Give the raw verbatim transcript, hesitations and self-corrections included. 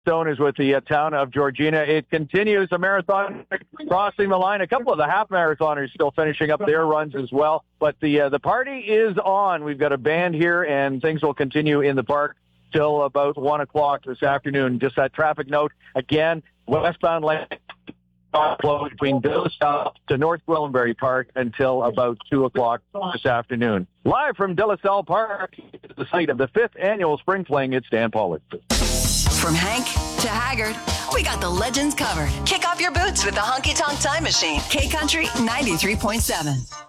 Stone is with the uh, town of Georgina. It continues a marathon crossing the line. A couple of the half marathoners still finishing up their runs as well. But the uh, the party is on. We've got a band here, and things will continue in the park till about one o'clock this afternoon. Just that traffic note again: westbound lane closed between De La Salle to North Gwillimbury Park until about two o'clock this afternoon. Live from De La Salle Park, the site of the fifth annual Spring Fling. It's Dan Pollard. From Hank to Haggard, we got the legends covered. Kick off your boots with the Honky Tonk Time Machine. K-Country ninety-three point seven.